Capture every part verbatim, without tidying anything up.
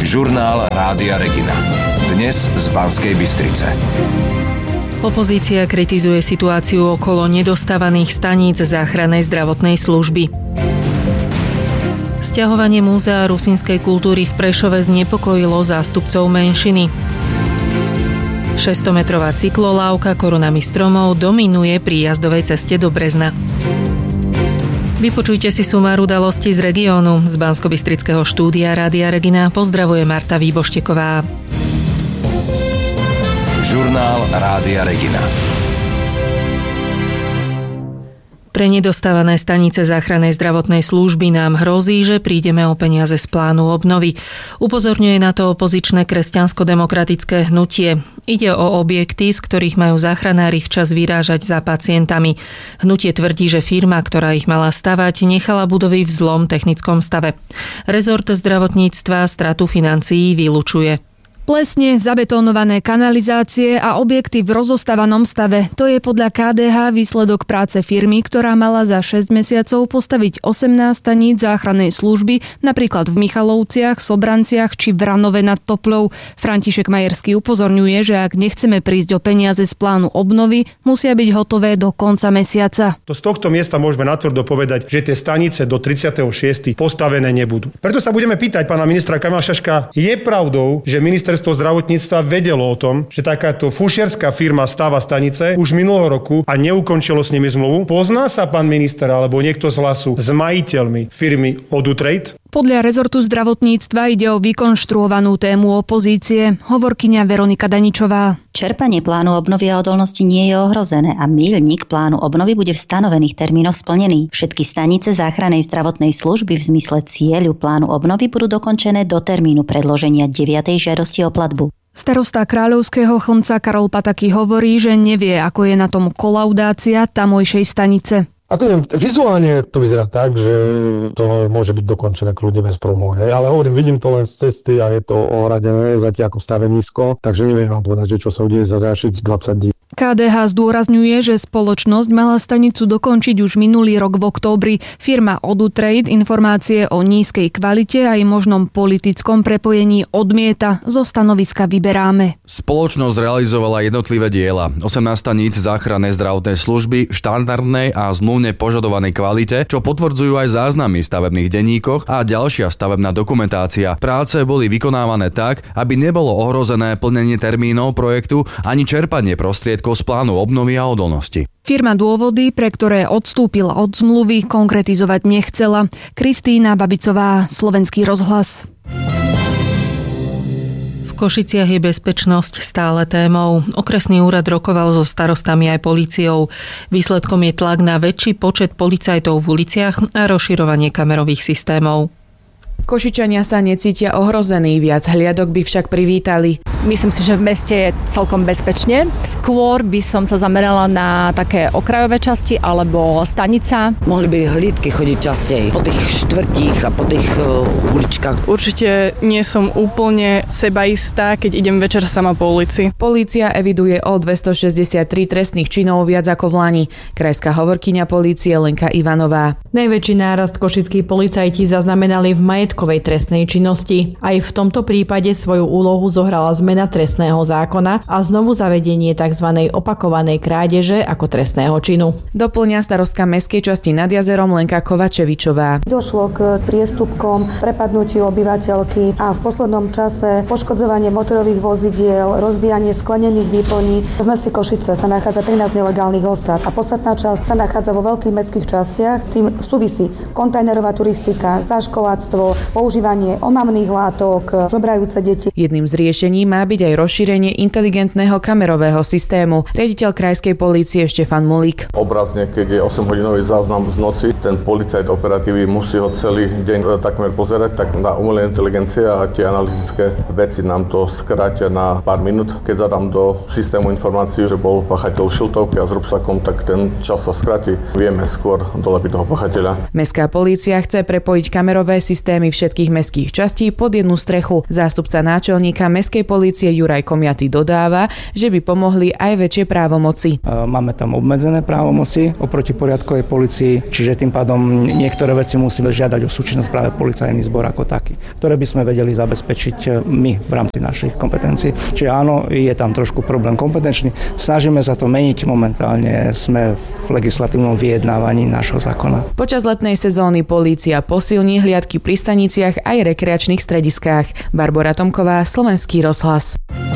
Žurnál Rádia Regina. Dnes z Banskej Bystrice. Opozícia kritizuje situáciu okolo nedostávaných staníc záchrannej zdravotnej služby. Sťahovanie Múzea rusínskej kultúry v Prešove znepokojilo zástupcov menšiny. šesťstometrová cyklolávka korunami stromov dominuje pri jazdovej ceste do Brezna. Vypočujte si sumár udalostí z regiónu. Z banskobystrického štúdia Rádia Regina pozdravuje Marta Výbošteková. Žurnál Rádia Regina. Pre nedostávané stanice záchrannej zdravotnej služby nám hrozí, že prídeme o peniaze z plánu obnovy. Upozorňuje na to opozičné kresťansko-demokratické hnutie. Ide o objekty, z ktorých majú záchranári včas vyrážať za pacientami. Hnutie tvrdí, že firma, ktorá ich mala stavať, nechala budovy v zlom technickom stave. Rezort zdravotníctva stratu financií vylučuje. Plesne, zabetónované kanalizácie a objekty v rozostávanom stave. To je podľa ká dé há výsledok práce firmy, ktorá mala za šesť mesiacov postaviť osemnásť staníc záchrannej služby, napríklad v Michalovciach, Sobranciach či v Ranove nad Topľou. František Majerský upozorňuje, že ak nechceme prísť o peniaze z plánu obnovy, musia byť hotové do konca mesiaca. To z tohto miesta môžeme natvrdo povedať, že tie stanice do tridsiateho šiesteho postavené nebudú. Preto sa budeme pýtať pána ministra Kamila Šaška, je pravdou, že minister Ministerstvo zdravotníctva vedelo o tom, že takáto fušierská firma stáva stanice už minulého roku a neukončilo s nimi zmluvu. Pozná sa pán minister alebo niekto z Hlasu s majiteľmi firmy Odutrade? Podľa rezortu zdravotníctva ide o vykonštruovanú tému opozície, hovorkyňa Veronika Daničová. Čerpanie plánu obnovy a odolnosti nie je ohrozené a míľnik plánu obnovy bude v stanovených termínoch splnený. Všetky stanice záchrannej zdravotnej služby v zmysle cieľu plánu obnovy budú dokončené do termínu predloženia deviatej žiadosti o platbu. Starosta Kráľovského Chlmca Karol Pataky hovorí, že nevie, ako je na tom kolaudácia tamojšej stanice. Ako neviem, vizuálne to vyzerá tak, že to môže byť dokončené kľudne bez problémov. Ale hovorím, vidím to len z cesty a je to ohradené zatiaľ ako stavenisko, takže neviem vám povedať, že čo sa udeje za ďalších dvadsať dní. ká dé há zdôrazňuje, že spoločnosť mala stanicu dokončiť už minulý rok v októbri. Firma Odutrade informácie o nízkej kvalite a aj možnom politickom prepojení odmieta. Zo stanoviska vyberáme. Spoločnosť realizovala jednotlivé diela. osemnásť staníc záchrannej zdravotnej služby v štandardnej a zmluvne požadovanej kvalite, čo potvrdzujú aj záznamy v stavebných denníkoch a ďalšia stavebná dokumentácia. Práce boli vykonávané tak, aby nebolo ohrozené plnenie termínov projektu ani čerpanie prostriedkov z plánu obnovy a odolnosti. Firma dôvody, pre ktoré odstúpila od zmluvy, konkretizovať nechcela. Kristína Babicová, Slovenský rozhlas. V Košiciach je bezpečnosť stále témou. Okresný úrad rokoval so starostami aj políciou. Výsledkom je tlak na väčší počet policajtov v uliciach a rozširovanie kamerových systémov. Košičania sa necítia ohrození, viac hliadok by však privítali. Myslím si, že v meste je celkom bezpečne. Skôr by som sa zamerala na také okrajové časti alebo stanica. Mohli by hlídky chodiť častej po tých štvrtích a po tých uh, uličkách. Určite nie som úplne sebaistá, keď idem večer sama po ulici. Polícia eviduje o dvestošesťdesiattri trestných činov viac ako v lani. Krajská hovorkyňa polície Lenka Ivanová. Najväčší nárast košickí policajti zaznamenali v majetkovej trestnej činnosti. Aj v tomto prípade svoju úlohu zohrala zmena trestného zákona a znovu zavedenie tzv. Opakovanej krádeže ako trestného činu. Doplňa starostka mestskej časti nad jazerom Lenka Kovačevičová. Došlo k priestupkom, prepadnutiu obyvateľky a v poslednom čase poškodzovanie motorových vozidiel, rozbijanie sklenených výplní. V meste Košice sa nachádza trinásť nelegálnych osad a podstatná časť sa nachádza vo veľkých mestských častiach. S tým súvisí kontajnerová turistika, zaškoláctvo, používanie omamných látok, žobrajúce deti. Jedným z riešení má byť aj rozšírenie inteligentného kamerového systému. Riaditeľ krajskej polície Štefan Mulík. Obrazne, keď je osemhodinový záznam z noci, ten policajt operatívy musí ho celý deň takmer pozerať, tak na umelá inteligencia a tie analytické veci nám to skrátia na pár minút. Keď zadám do systému informáciu, že bol páchateľ šiltovky a s rúbsakom, tak ten čas sa skráti. Vieme skôr dolepiť toho páchateľa. Mestská polícia chce prepojiť kamerové systémy v všetkých mestských častí pod jednu strechu. Zástupca náčelníka mestskej polície Juraj Komiaty dodáva, že by pomohli aj väčšie právomoci. Máme tam obmedzené právomoci oproti poriadkovej polícii, čiže tým pádom niektoré veci musíme žiadať o súčinnosť práve policajný zbor ako taký, ktoré by sme vedeli zabezpečiť my v rámci našich kompetencií. Čiže áno, je tam trošku problém kompetenčný. Snažíme sa to meniť, momentálne sme v legislatívnom vyjednávaní nášho zákona. Počas letnej sezóny polícia posilní hliadky pri staniciach aj rekreačných strediskách. Barbora Tomková, Slovenský rozhlas.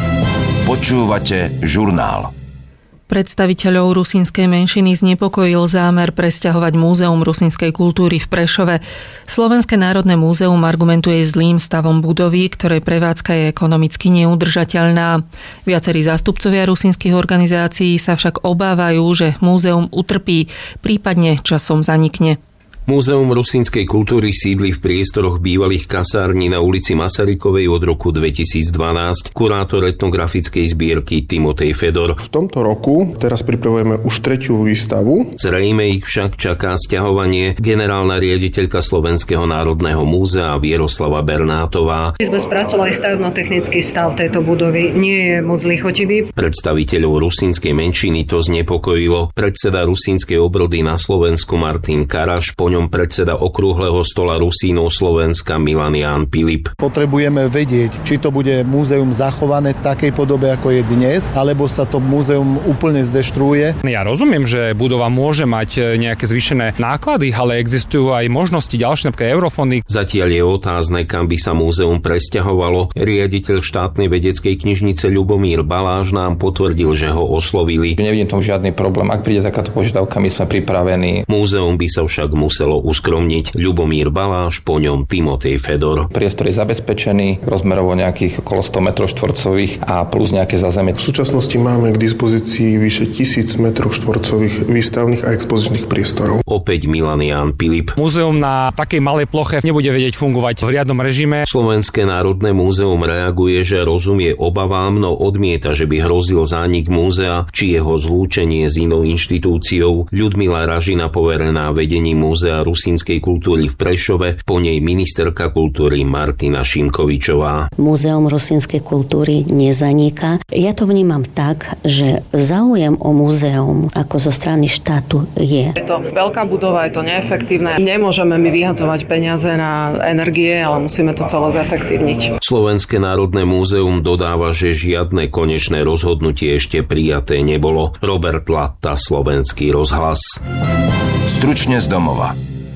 Počúvate žurnál. Predstaviteľov rusínskej menšiny znepokojil zámer presťahovať Múzeum rusínskej kultúry v Prešove. Slovenské národné múzeum argumentuje zlým stavom budovy, ktorej prevádzka je ekonomicky neudržateľná. Viacerí zástupcovia rusínskych organizácií sa však obávajú, že múzeum utrpí, prípadne časom zanikne. Múzeum rusínskej kultúry sídli v priestoroch bývalých kasární na ulici Masarykovej od roku dvetisícdvanásť. Kurátor etnografickej zbierky Timotej Fedor. V tomto roku teraz pripravujeme už tretiu výstavu. Zrejme ich však čaká sťahovanie. Generálna riaditeľka Slovenského národného múzea Vieroslava Bernátová. My sme spracovali stavebno-technický stav tejto budovy. Nie je moc lichotivý. Predstaviteľov rusínskej menšiny to znepokojilo. Predseda rusínskej obrody na Slovensku Martin Karaš, po ňom predseda okrúhleho stola Rusínov Slovenska Milan Ján Pilip. Potrebujeme vedieť, či to bude múzeum zachované v takej podobe, ako je dnes, alebo sa to múzeum úplne zdeštruuje. Ja rozumiem, že budova môže mať nejaké zvýšené náklady, ale existujú aj možnosti ďalšie, napríklad eurofondy. Zatiaľ je otázne, kam by sa múzeum presťahovalo. Riaditeľ štátnej vedeckej knižnice Ľubomír Baláš nám potvrdil, že ho oslovili. Nevidím tomu žiadny problém. Ak príde takáto požiadavka, my sme pripravení. Múzeum by sa však muselo uskromniť. Ľubomír Baláš, po ňom Timotej Fedor. Priestor je zabezpečený, rozmerovo nejakých okolo sto metrov štvorcových a plus nejaké zázemie. V súčasnosti máme k dispozícii vyše tisíc metrov štvorcových výstavných a expozičných priestorov. Opäť Milan Ján Pilip. Múzeum na takej malej ploche nebude vedieť fungovať v riadnom režime. Slovenské národné múzeum reaguje, že rozumie obavám, no odmieta, že by hrozil zánik múzea či jeho zlúčenie s inou inštitúciou. Ľudmila Ražina, poverená vedením múzea rusínskej kultúry v Prešove, po nej ministerka kultúry Martina Šimkovičová. Múzeum rusínskej kultúry nezaniká. Ja to vnímam tak, že záujem o múzeum ako zo strany štátu je. Je to veľká budova, je to neefektívne. Nemôžeme my vyhadzovať peniaze na energie, ale musíme to celé zefektívniť. Slovenské národné múzeum dodáva, že žiadne konečné rozhodnutie ešte prijaté nebolo. Robert Latta, Slovenský rozhlas. Stručne z domova.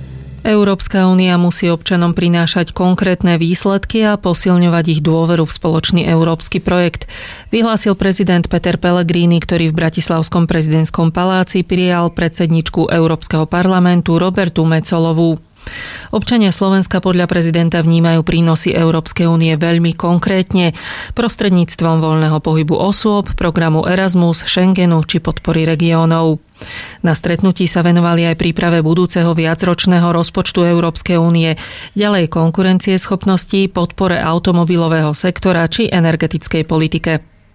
Európska únia musí občanom prinášať konkrétne výsledky a posilňovať ich dôveru v spoločný európsky projekt, vyhlásil prezident Peter Pellegrini, ktorý v Bratislavskom prezidentskom paláci prijal predsedničku Európskeho parlamentu Robertu Metsolovú. Občania Slovenska podľa prezidenta vnímajú prínosy Európskej únie veľmi konkrétne prostredníctvom voľného pohybu osôb, programu Erasmus, Schengenu či podpory regiónov. Na stretnutí sa venovali aj príprave budúceho viacročného rozpočtu Európskej únie, ďalej konkurencieschopnosti, podpore automobilového sektora či energetickej politike.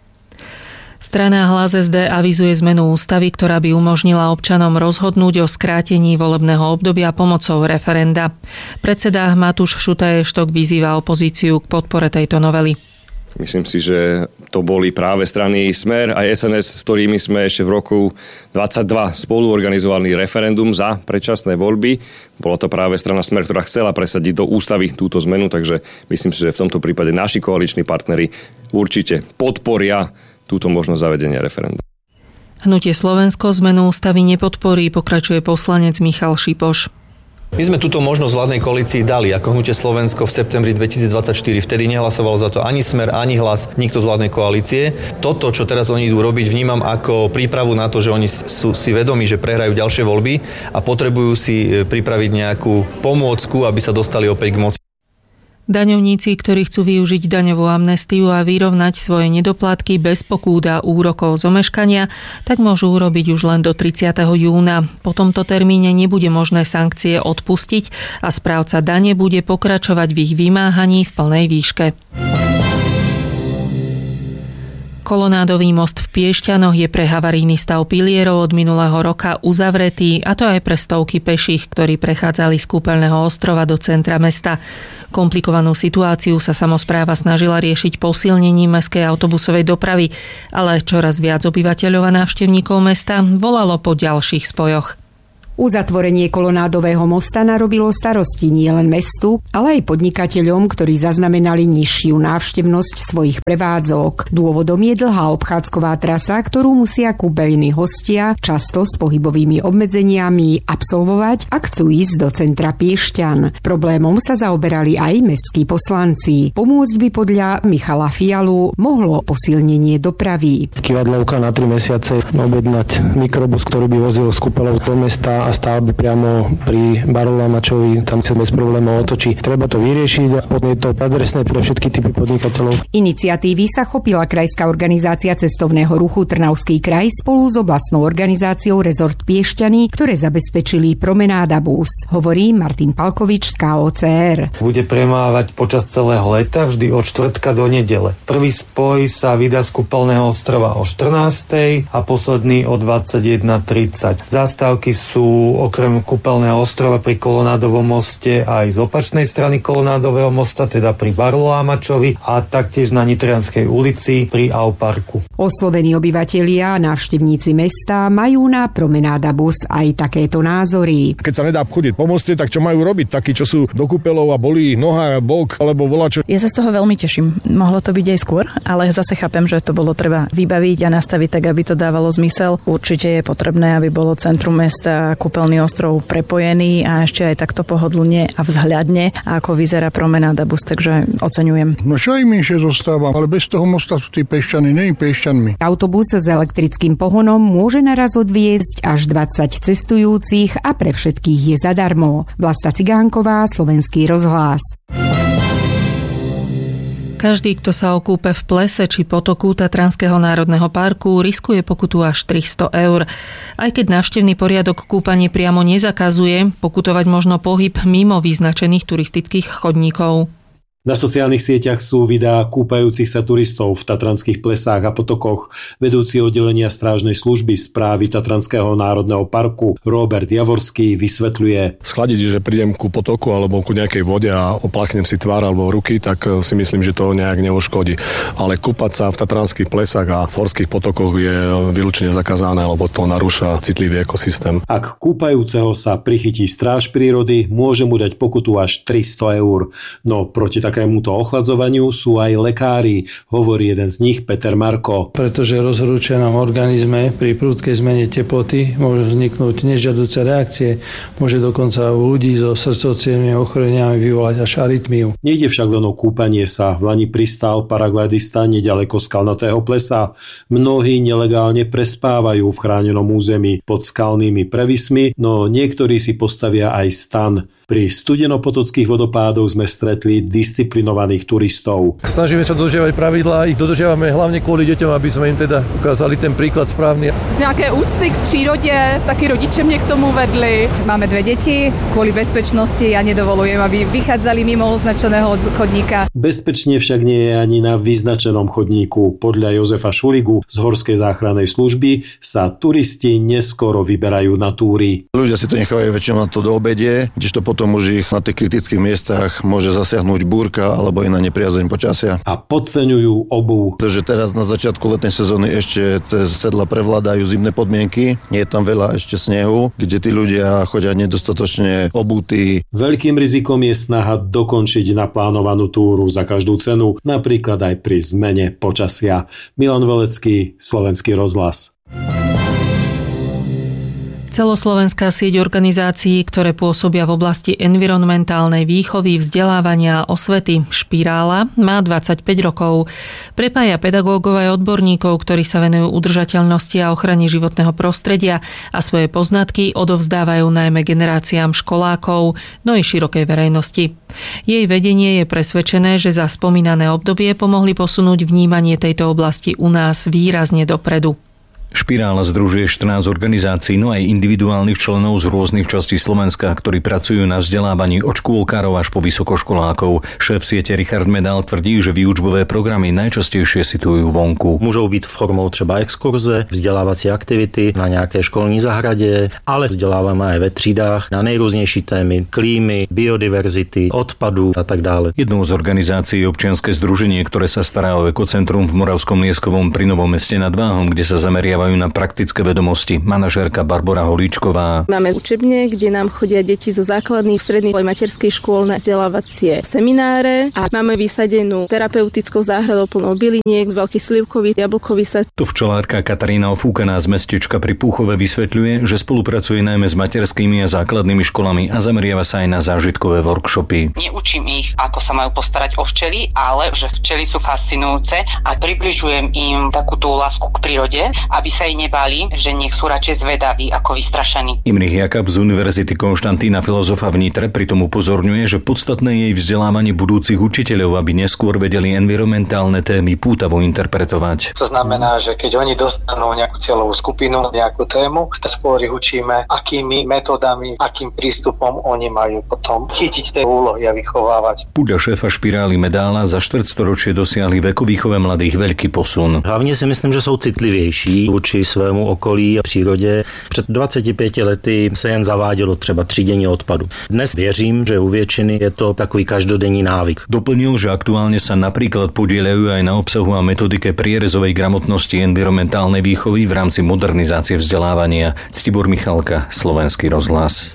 Strana Hlas es dé avizuje zmenu ústavy, ktorá by umožnila občanom rozhodnúť o skrátení volebného obdobia pomocou referenda. Predseda Matúš Šutaj-Štok vyzýva opozíciu k podpore tejto novely. Myslím si, že to boli práve strany Smer a es en es, s ktorými sme ešte v roku dvadsaťdva spolu organizovali referendum za predčasné voľby. Bola to práve strana Smer, ktorá chcela presadiť do ústavy túto zmenu, takže myslím si, že v tomto prípade naši koaliční partneri určite podporia túto možnosť zavedenia referenda. Hnutie Slovensko zmenu ústavy nepodporí, pokračuje poslanec Michal Šipoš. My sme túto možnosť vládnej koalícii dali ako Hnutie Slovensko v septembri dvetisícdvadsaťštyri. Vtedy nehlasoval za to ani Smer, ani Hlas, nikto z vládnej koalície. Toto, čo teraz oni idú robiť, vnímam ako prípravu na to, že oni sú si vedomí, že prehrajú ďalšie voľby a potrebujú si pripraviť nejakú pomôcku, aby sa dostali opäť k moci. Daňovníci, ktorí chcú využiť daňovú amnestiu a vyrovnať svoje nedoplatky bez pokút a úrokov z omeškania, tak môžu urobiť už len do tridsiateho júna. Po tomto termíne nebude možné sankcie odpustiť a správca dane bude pokračovať v ich vymáhaní v plnej výške. Kolonádový most v Piešťanoch je pre havarijný stav pilierov od minulého roka uzavretý, a to aj pre stovky peších, ktorí prechádzali z kúpeľného ostrova do centra mesta. Komplikovanú situáciu sa samospráva snažila riešiť posilnením mestskej autobusovej dopravy, ale čoraz viac obyvateľov a návštevníkov mesta volalo po ďalších spojoch. Uzatvorenie kolonádového mosta narobilo starosti nielen mestu, ale aj podnikateľom, ktorí zaznamenali nižšiu návštevnosť svojich prevádzok. Dôvodom je dlhá obchádzková trasa, ktorú musia kúpeľní hostia, často s pohybovými obmedzeniami, absolvovať, ak chcú ísť do centra Piešťan. Problémom sa zaoberali aj mestskí poslanci. Pomôcť by podľa Michala Fialu mohlo posilnenie dopravy. Kivadlovka na tri mesiace objednať mikrobus, ktorý by vozil z kúpeľov do mesta a stál by priamo pri Barolamačovi, tam sa bez problémov otočí. Treba to vyriešiť a potom je to adresné pre všetky typy podnikateľov. Iniciatívy sa chopila krajská organizácia cestovného ruchu Trnavský kraj spolu s oblastnou organizáciou Rezort Piešťany, ktoré zabezpečili promenáda bus, hovorí Martin Palkovič z ká ó cé er. Bude premávať počas celého leta vždy od štvrtka do nedele. Prvý spoj sa vydá z kúpeľného ostrova o štrnástej a posledný o dvadsaťjeden tridsať. Zástavky sú okrem kúpeľného ostrova pri Kolonádovom moste aj z opačnej strany Kolonádového mosta, teda pri Barlolámačovi a taktiež na Nitrianskej ulici pri Auparku. Oslovení obyvatelia a návštevníci mesta majú na promenáda bus aj takéto názory. Keď sa nedá chodiť po moste, tak čo majú robiť? Takí, čo sú do kúpeľov a bolí noha, bok alebo volačo. Ja sa z toho veľmi teším. Mohlo to byť aj skôr, ale zase chápem, že to bolo treba vybaviť a nastaviť tak, aby to dávalo zmysel. Určite je potrebné, aby bolo centrum mesta kúpeľný ostrov prepojený a ešte aj takto pohodlne a vzhľadne, ako vyzerá promenáda bus, takže oceňujem. No čo aj menšie zostáva, ale bez toho mosta sú tí Piešťany, nie Piešťanmi. Autobus s elektrickým pohonom môže naraz odviezť až dvadsať cestujúcich a pre všetkých je zadarmo. Vlasta Cigánková, Slovenský rozhlas. Každý, kto sa okúpe v plese či potoku Tatranského národného parku, riskuje pokutu až tristo eur. Aj keď návštevný poriadok kúpanie priamo nezakazuje, pokutovať možno pohyb mimo vyznačených turistických chodníkov. Na sociálnych sieťach sú videá kúpajúcich sa turistov v tatranských plesách a potokoch. Vedúci oddelenia strážnej služby správy Tatranského národného parku Robert Javorský vysvetľuje. Schladiť, že prídem ku potoku alebo ku nejakej vode a oplaknem si tvár alebo ruky, tak si myslím, že to nejak neuškodí. Ale kúpať sa v tatranských plesách a v horských potokoch je výlučne zakázané, lebo to narúša citlivý ekosystém. Ak kúpajúceho sa prichytí stráž prírody, môže mu dať pokutu až tristo eur. No proti takémuto ochladzovaniu sú aj lekári, hovorí jeden z nich Peter Marko. Pretože rozhorúčia nám organizme pri prudkej zmene teploty môžu vzniknúť nežiaduce reakcie, môže dokonca u ľudí so srdcovcievnymi ochoreniami vyvolať až arytmiu. Nejde však len o kúpanie sa. V Lani pristál paraglidista nedaleko skalnatého plesa. Mnohí nelegálne prespávajú v chránenom území pod skalnými prevismi, no niektorí si postavia aj stan. Pri studenopotockých vodopádoch sme stretli disciplinovaných turistov. Snažíme sa dodržiavať pravidlá, ich dodržiavame hlavne kvôli deťom, aby sme im teda ukázali ten príklad správny. Z nejaké úcty k přírode, taky rodiče mě k tomu vedli. Máme dve deti, kvôli bezpečnosti ja nedovolujem, aby vychádzali mimo označeného chodníka. Bezpečne však nie je ani na vyznačenom chodníku. Podľa Jozefa Šuligu z Horskej záchrannej služby sa turisti neskoro vyberajú na túry. Ľudia si to nechávajú väčšinou na to do obede, kdežto potom už ich na tých kritických miestach môže zasiahnuť búrka alebo iná nepriazeň počasia. A podceňujú obuv. Takže teraz na začiatku letnej sezóny ešte cez sedla prevládajú zimné podmienky. Nie je tam veľa ešte snehu, kde tí ľudia chodia nedostatočne obutí. Veľkým rizikom je snaha dokončiť naplánovanú túru za každú cenu, napríklad aj pri zmene počasia. Milan Velecký, Slovenský rozhlas. Celoslovenská sieť organizácií, ktoré pôsobia v oblasti environmentálnej výchovy, vzdelávania a osvety Špirála, má dvadsaťpäť rokov. Prepája pedagógov aj odborníkov, ktorí sa venujú udržateľnosti a ochrane životného prostredia a svoje poznatky odovzdávajú najmä generáciám školákov, no i širokej verejnosti. Jej vedenie je presvedčené, že za spomínané obdobie pomohli posunúť vnímanie tejto oblasti u nás výrazne dopredu. Špirála združuje štrnásť organizácií, no aj individuálnych členov z rôznych častí Slovenska, ktorí pracujú na vzdelávaní od škôlkarov až po vysokoškolákov. Šéf siete Richard Medál tvrdí, že výučbové programy najčastejšie situujú vonku. Môžou byť formou třeba exkurze, vzdelávacie aktivity na nejaké školní zahrade, ale vzdelávame aj ve třídách na nejrôznejší témy klímy, biodiverzity, odpadu a tak dále. Jednou z organizácií je občianske združenie, ktoré sa stará o ekocentrum v Moravskom Lieskovom pri Novom Meste nad Váhom, kde sa zameriavajú na praktické vedomosti. Manažérka Barbora Holíčková. Máme učebne, kde nám chodia deti zo základných, stredných aj materských škôl na vzdelávacie semináre a máme vysadenú terapeutickou záhradou plnou byliniek, veľký slivkový, jablkový sad. Tu včelárka Katarína Ofúkaná z mestečka pri Púchove vysvetľuje, že spolupracuje najmä s materskými a základnými školami a zameriava sa aj na zážitkové workshopy. Neučím ich, ako sa majú postarať o včely, ale že včely sú fascinujúce a približujem im takú tú lásku k prírode, aby sa jej nebali, že nech sú radšej zvedaví ako vystrašení. Imrich Jakab z Univerzity Konštantína filozofa v Nitre pritom upozorňuje, že podstatné je jej vzdelávanie budúcich učiteľov, aby neskôr vedeli environmentálne témy pútavo interpretovať. To znamená, že keď oni dostanú nejakú cieľovú skupinu, nejakú tému, tak skôr ich učíme, akými metodami, akým prístupom oni majú potom chytiť tie úlohy a vychovávať. Podľa šéfa Špirály Medála za štvrťstoročie dosiahli vekovýchove mladých veľký posun. Hlavne si myslím, že sú citlivější vůči svému okolí a přírodě. Před dvaceti pěti lety se jen zavádělo třeba třídění odpadu. Dnes věřím, že u většiny je to takový každodenní návyk. Doplnil, že aktuálne sa napríklad podieľajú aj na obsahu a metodike prierezovej gramotnosti environmentálnej výchovy v rámci modernizácie vzdelávania. Ctibor Michalka, Slovenský rozhlas.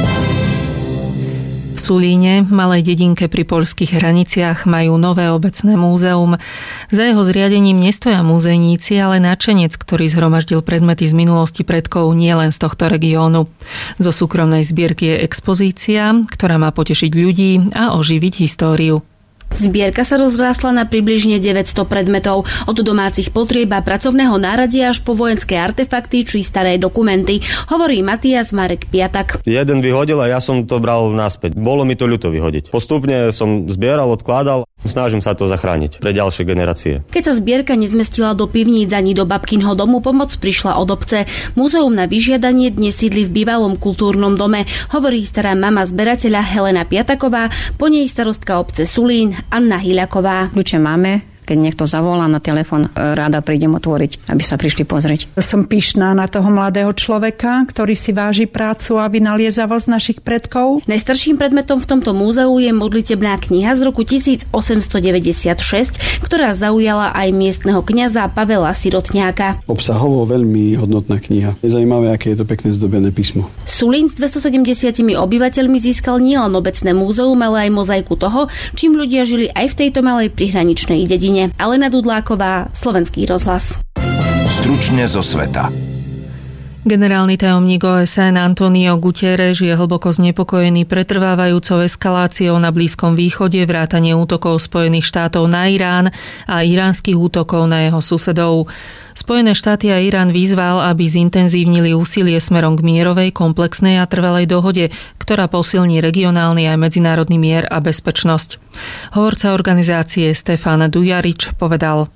V Sulíne, malej dedinke pri poľských hraniciach, majú nové obecné múzeum. Za jeho zriadením nestoja múzejníci, ale nadšenec, ktorý zhromaždil predmety z minulosti predkov nielen z tohto regiónu. Zo súkromnej zbierky je expozícia, ktorá má potešiť ľudí a oživiť históriu. Zbierka sa rozrástla na približne deväťsto predmetov, od domácich potrieb a pracovného náradia až po vojenské artefakty či staré dokumenty, hovorí Matias Marek Piatak. Jeden vyhodil a ja som to bral naspäť. Bolo mi to ľúto vyhodiť. Postupne som zbieral, odkladal. Snažím sa to zachrániť pre ďalšie generácie. Keď sa zbierka nezmestila do pivníc ani do babkinho domu, pomoc prišla od obce. Múzeum na vyžiadanie dnes sídli v bývalom kultúrnom dome, hovorí stará mama zberateľa Helena Piataková, po nej starostka obce Sulín Anna Hyľaková. Kľúče máme. Keď niekto zavolá na telefón, rada prídem otvoriť, aby sa prišli pozrieť. Som pyšná na toho mladého človeka, ktorý si váži prácu a vynaliezavosť našich predkov. Najstarším predmetom v tomto múzeu je modlitebná kniha z roku tisícosemstodeväťdesiatšesť, ktorá zaujala aj miestneho kňaza Pavela Sirotňáka. Obsahovo veľmi hodnotná kniha. Je zaujímavé, aké je to pekné zdobené písmo. Sulín s dvestosedemdesiat obyvateľmi získal nielen obecné múzeum, ale aj mozaiku toho, čím ľudia žili aj v tejto malej prihraničnej dedine. Alena Dudláková, Slovenský rozhlas. Stručne zo sveta. Generálny tajomník ó es en Antonio Guterres je hlboko znepokojený pretrvávajúcou eskaláciou na Blízkom východe, vrátane útokov Spojených štátov na Irán a iránskych útokov na jeho susedov. Spojené štáty a Irán vyzval, aby zintenzívnili úsilie smerom k mierovej, komplexnej a trvalej dohode, ktorá posilní regionálny aj medzinárodný mier a bezpečnosť. Hovorca organizácie Stefan Dujarič povedal: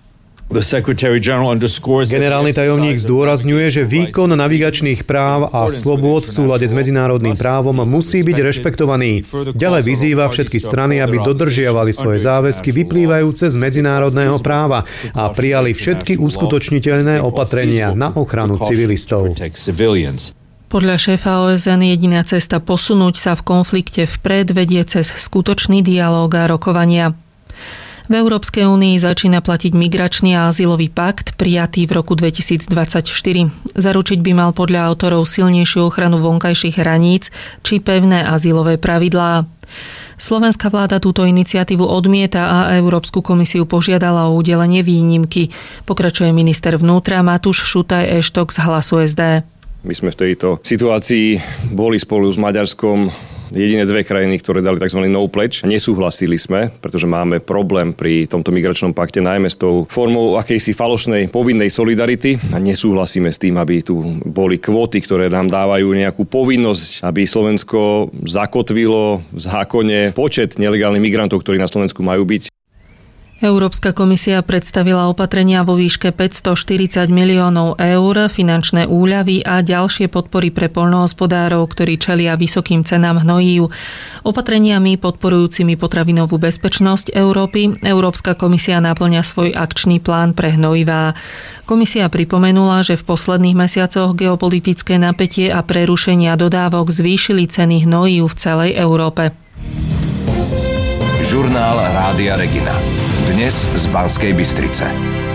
Generálny tajomník zdôrazňuje, že výkon navigačných práv a slobôd v súlade s medzinárodným právom musí byť rešpektovaný. Ďalej vyzýva všetky strany, aby dodržiavali svoje záväzky vyplývajúce z medzinárodného práva a prijali všetky uskutočniteľné opatrenia na ochranu civilistov. Podľa šéfa ó es en jediná cesta posunúť sa v konflikte vpred vedie cez skutočný dialóg a rokovania. V Európskej únii začína platiť migračný a azylový pakt, prijatý v roku dvetisícdvadsaťštyri. Zaručiť by mal podľa autorov silnejšiu ochranu vonkajších hraníc či pevné azylové pravidlá. Slovenská vláda túto iniciatívu odmieta a Európsku komisiu požiadala o udelenie výnimky. Pokračuje minister vnútra Matúš Šutaj Eštok z Hlasu es dé. My sme v tejto situácii boli spolu s Maďarskom jediné dve krajiny, ktoré dali tzv. no pledge. Nesúhlasili sme, pretože máme problém pri tomto migračnom pakte najmä s tou formou akejsi falošnej povinnej solidarity a nesúhlasíme s tým, aby tu boli kvóty, ktoré nám dávajú nejakú povinnosť, aby Slovensko zakotvilo v zákone počet nelegálnych migrantov, ktorí na Slovensku majú byť. Európska komisia predstavila opatrenia vo výške päťstoštyridsať miliónov eur, finančné úľavy a ďalšie podpory pre poľnohospodárov, ktorí čelia vysokým cenám hnojív. Opatreniami podporujúcimi potravinovú bezpečnosť Európy Európska komisia naplňa svoj akčný plán pre hnojivá. Komisia pripomenula, že v posledných mesiacoch geopolitické napätie a prerušenia dodávok zvýšili ceny hnojív v celej Európe. Žurnál Rádia Regina. Dnes z Banskej Bystrice.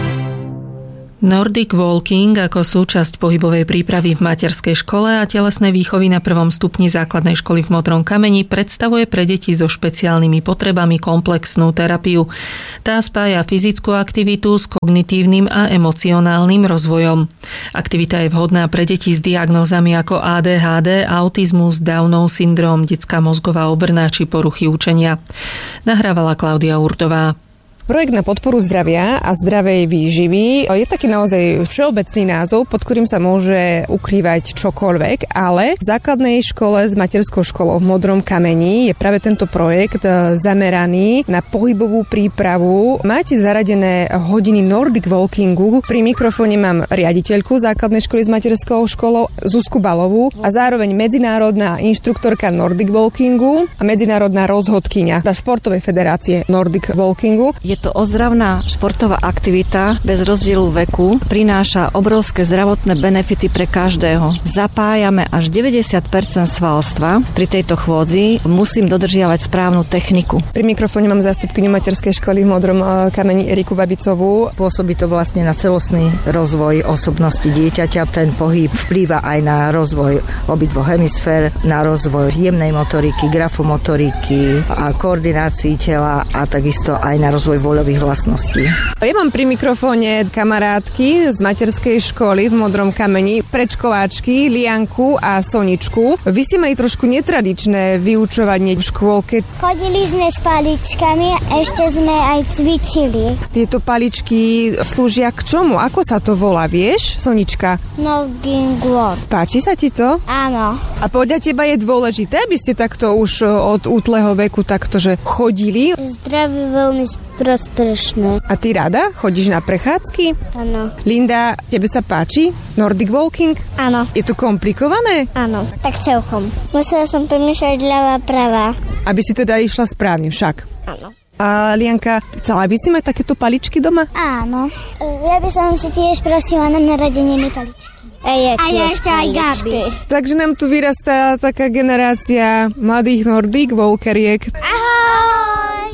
Nordic Walking ako súčasť pohybovej prípravy v materskej škole a telesnej výchovy na prvom stupni základnej školy v Modrom kameni predstavuje pre deti so špeciálnymi potrebami komplexnú terapiu. Tá spája fyzickú aktivitu s kognitívnym a emocionálnym rozvojom. Aktivita je vhodná pre deti s diagnózami ako á dé há dé, autizmus, Downov syndrom, detská mozgová obrna či poruchy učenia. Nahrávala Klaudia Urtová. Projekt na podporu zdravia a zdravej výživy je taký naozaj všeobecný názov, pod ktorým sa môže ukrývať čokoľvek, ale v základnej škole s materskou školou v Modrom kameni je práve tento projekt zameraný na pohybovú prípravu. Máte zaradené hodiny Nordic Walkingu. Pri mikrofóne mám riaditeľku základnej školy s materskou školou Zuzku Balovú a zároveň medzinárodná inštruktorka Nordic Walkingu a medzinárodná rozhodkyňa športovej federácie Nordic Walkingu. Je to ozdravná športová aktivita bez rozdielu veku, prináša obrovské zdravotné benefity pre každého. Zapájame až deväťdesiat percent svalstva. Pri tejto chôdzi musím dodržiavať správnu techniku. Pri mikrofóne mám zástupkyňu materskej školy v Modrom kameni Eriku Babicovú. Pôsobí to vlastne na celostný rozvoj osobnosti dieťaťa. Ten pohyb vplýva aj na rozvoj obidvoch hemisfér, na rozvoj jemnej motoriky, grafomotoriky a koordinácii tela a takisto aj na rozvoj voľových vlastností. Ja mám pri mikrofóne kamarátky z materskej školy v Modrom kameni, predškoláčky Lianku a Soničku. Vy ste mali trošku netradičné vyučovanie v škôlke. Chodili sme s paličkami a ešte sme aj cvičili. Tieto paličky slúžia k čomu? Ako sa to volá, vieš, Sonička? Nordic Walk. Páči sa ti to? Áno. A podľa teba je dôležité, aby ste takto už od útleho veku takto, že chodili? Zdravie veľmi prospešné. A ty rada chodíš na prechádzky? Áno. Linda, tebe sa páči Nordic Walking? Áno. Je to komplikované? Áno, tak celkom. Musela som premýšľať ľava, pravá. Aby si teda išla správne však? Áno. A Lianka, chcela by si mať takéto paličky doma? Áno. Ja by som si tiež prosila na narodeniny paličky. A ja, a ja ešte aj Gabi. Takže nám tu vyrastá taká generácia mladých Nordic Walkeriek. Ahoj!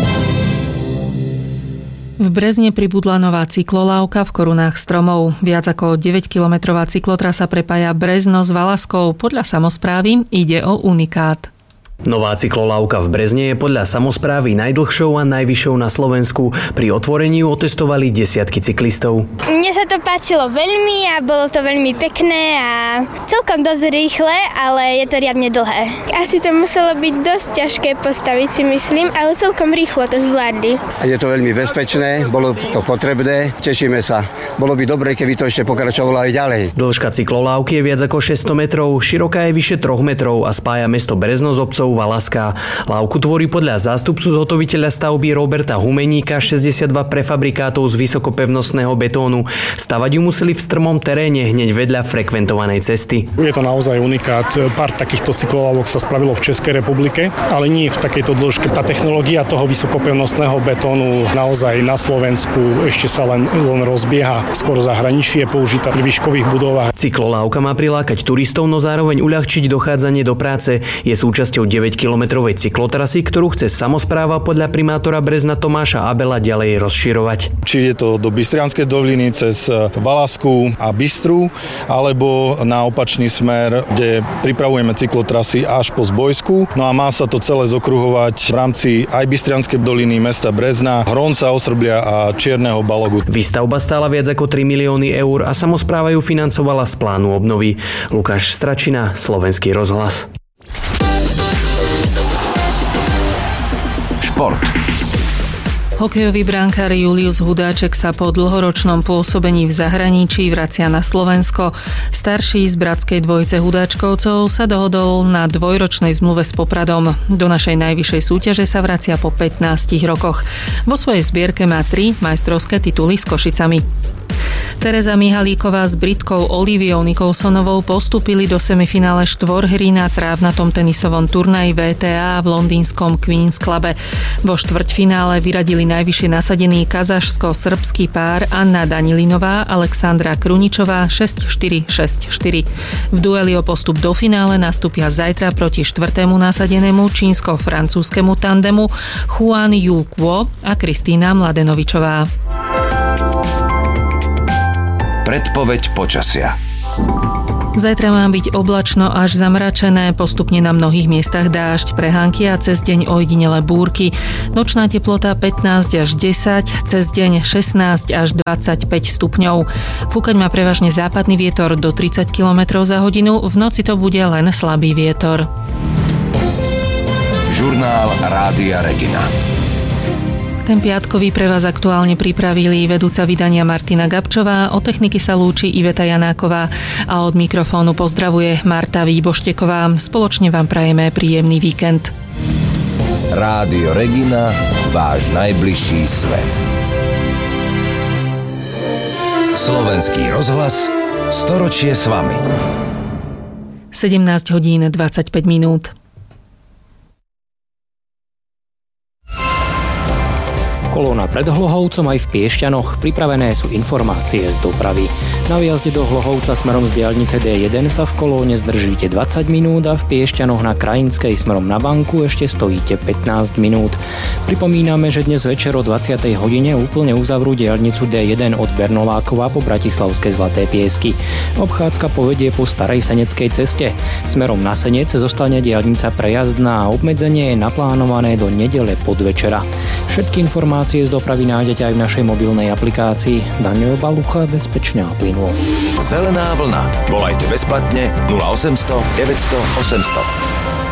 V Brezne pribudla nová cyklolávka v korunách stromov. Viac ako deväťkilometrová cyklotrasa prepája Brezno s Valaskou. Podľa samosprávy ide o unikát. Nová cyklolávka v Brezne je podľa samosprávy najdlhšou a najvyššou na Slovensku. Pri otvorení ju otestovali desiatky cyklistov. Mne sa to páčilo veľmi a bolo to veľmi pekné a celkom dosť rýchle, ale je to riadne dlhé. Asi to muselo byť dosť ťažké postaviť, si myslím, ale celkom rýchlo to zvládli. Je to veľmi bezpečné, bolo to potrebné, tešíme sa. Bolo by dobre, keby to ešte pokračovalo aj ďalej. Dĺžka cyklolávky je viac ako šesťsto metrov, široká je vyše troch metrov a spája mesto Brezno s obcov Valaska. Lávku tvorí podľa zástupcu zhotoviteľa stavby Roberta Humeníka šesťdesiatdva prefabrikátov z vysokopevnostného betónu. Stavať ju museli v strmom teréne hneď vedľa frekventovanej cesty. Je to naozaj unikát. Pár takýchto cyklolávok sa spravilo v Českej republike, ale nie v takejto dĺžke. Tá technológia toho vysokopevnostného betónu naozaj na Slovensku ešte sa len, len rozbieha. Skôr zahraničí je použitá pri výškových budovách. Cyklolávka má prilákať turistov, no zároveň uľahčiť dochádzanie do práce. Je súčasťou deväťkilometrovej cyklotrasy, ktorú chce samospráva podľa primátora Brezna Tomáša Abela ďalej rozširovať. Či je to do Bystrianskej doliny cez Valasku a Bystru, alebo na opačný smer, kde pripravujeme cyklotrasy až po Zbojsku. No a má sa to celé zokruhovať v rámci aj Bystrianskej doliny, mesta Brezna, Hronca, Osrblia a Čierneho Balogu. Výstavba stála viac ako tri milióny eur a samospráva ju financovala z plánu obnovy. Lukáš Stračina, Slovenský rozhlas. Šport. Hokejový brankár Julius Hudáček sa po dlhoročnom pôsobení v zahraničí vracia na Slovensko. Starší z bratskej dvojice Hudáčkovcov sa dohodol na dvojročnej zmluve s Popradom. Do našej najvyššej súťaže sa vracia po pätnástich rokoch. Vo svojej zbierke má tri majstrovské tituly s Košicami. Tereza Mihalíková s Britkou Oliviou Nicholsonovou postúpili do semifinále štvorhry na trávnatom tenisovom turnaji vé té á v londýnskom Queen's Clube. Vo štvrťfinále vyradili najvyššie nasadený kazašsko-srbský pár Anna Danilinová, Alexandra Kruničová šesť štyri šesť štyri. V dueli o postup do finále nastúpia zajtra proti štvrtému nasadenému čínsko-francúzskému tandemu Juan Yu Kuo a Kristína Mladenovičová. Predpoveď počasia. Zajtra má byť oblačno až zamračené, postupne na mnohých miestach dážď, prehánky a cez deň ojedinele búrky. Nočná teplota pätnásť až desať, cez deň šestnásť až dvadsaťpäť stupňov. Fúkať má prevažne západný vietor do tridsať kilometrov za hodinu, v noci to bude len slabý vietor. Žurnál Rádia Regina. Ten piatkový pre vás aktuálne pripravili vedúca vydania Martina Gabčová, od techniky sa lúči Iveta Janáková a od mikrofónu pozdravuje Marta Výbošteková. Spoločne vám prajeme príjemný víkend. Rádio Regina, váš najbližší svet. Slovenský rozhlas, storočie s vami. sedemnásť hodín dvadsaťpäť minút. Kolóna pred Hlohovcom aj v Piešťanoch. Pripravené sú informácie z dopravy. Na výjazde do Hlohovca smerom z diaľnice dé jeden sa v kolóne zdržíte dvadsať minút a v Piešťanoch na Krajinskej smerom na Banku ešte stojíte pätnásť minút. Pripomíname, že dnes večer o dvadsiatej hodine úplne uzavrú diaľnicu dé jeden od Bernolákova po Bratislavské Zlaté Piesky. Obchádzka povedie po Starej Seneckej ceste. Smerom na Senec zostane diaľnica prejazdná a obmedzenie je naplánované do nedele podvečera. Všetky informácie z dopravy nájdete aj v našej mobilnej aplikácii. Daniel Balucha, bezpečne a plynulo. Zelená vlna. Volajte bezplatne nula osemsto deväťsto osemsto.